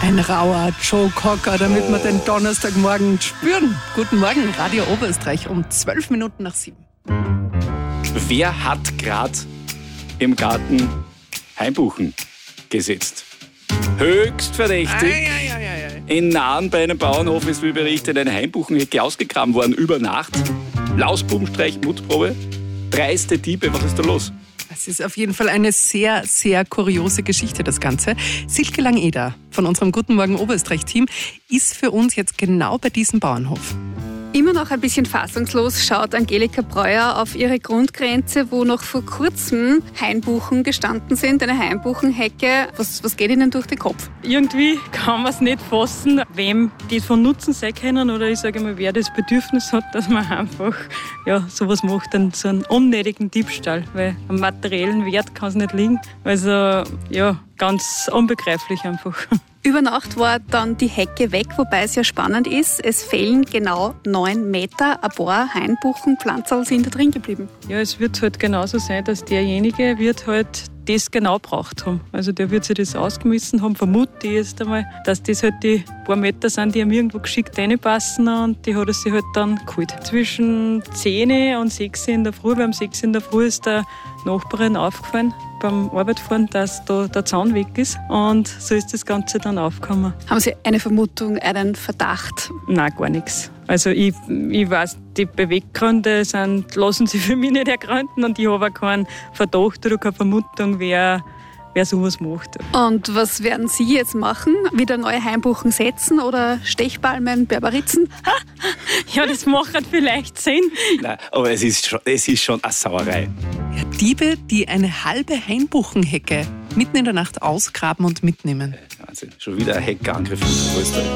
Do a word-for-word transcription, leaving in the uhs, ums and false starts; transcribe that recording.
Ein rauer Joe Cocker, damit oh. wir den Donnerstagmorgen spüren. Guten Morgen, Radio Oberösterreich um zwölf Minuten nach sieben. Wer hat gerade im Garten Hainbuchen gesetzt? Höchst verdächtig. Ei, ei, ei, ei. In Nahen bei einem Bauernhof ist, wie berichtet, eine Hainbuchenhecke ausgegraben worden über Nacht. Lausbubenstreich, Mutprobe. Dreiste Diebe, was ist da los? Es ist auf jeden Fall eine sehr, sehr kuriose Geschichte, das Ganze. Silke Langeder von unserem Guten Morgen Oberösterreich-Team ist für uns jetzt genau bei diesem Bauernhof. Immer noch ein bisschen fassungslos schaut Angelika Breuer auf ihre Grundgrenze, wo noch vor kurzem Hainbuchen gestanden sind, eine Hainbuchenhecke. Was, was geht Ihnen durch den Kopf? Irgendwie kann man es nicht fassen, wem die von Nutzen sein können oder ich sage mal, wer das Bedürfnis hat, dass man einfach ja, sowas macht, dann so einen unnötigen Diebstahl, weil am materiellen Wert kann es nicht liegen. Also ja, ganz unbegreiflich einfach. Über Nacht war dann die Hecke weg, wobei es ja spannend ist. Es fehlen genau neun Meter. Ein paar Hainbuchenpflanzerl sind da drin geblieben. Ja, es wird halt genauso sein, dass derjenige wird halt das genau braucht haben. Also der wird sich das ausgemessen haben, vermute ich jetzt einmal, dass das halt die paar Meter sind, die ihm irgendwo geschickt reinpassen und die hat er sich halt dann geholt. Zwischen zehn und sechs in der Früh, beim sechs in der Früh ist der Nachbarin aufgefallen beim Arbeitfahren, dass da der Zaun weg ist und so ist das Ganze dann aufgekommen. Haben Sie eine Vermutung, einen Verdacht? Nein, gar nichts. Also ich, ich weiß, die Beweggründe sind, lassen sich für mich nicht ergründen und ich habe auch keinen Verdacht oder keine Vermutung, wer, wer sowas macht. Und was werden Sie jetzt machen? Wieder neue Hainbuchen setzen oder Stechpalmen, Berberitzen? Ja, das macht vielleicht Sinn. Nein, aber es ist schon, es ist schon eine Sauerei. Ja, Diebe, die eine halbe Hainbuchenhecke mitten in der Nacht ausgraben und mitnehmen. Wahnsinn, schon wieder ein Hackerangriff in Österreich.